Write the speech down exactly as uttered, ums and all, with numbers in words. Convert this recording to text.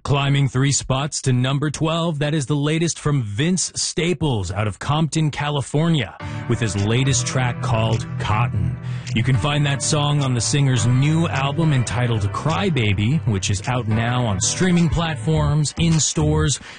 Climbing three spots to number twelve, that is the latest from Vince Staples out of Compton, California, with his latest track called Cotton. You can find that song on the singer's new album entitled Crybaby, which is out now on streaming platforms, in stores,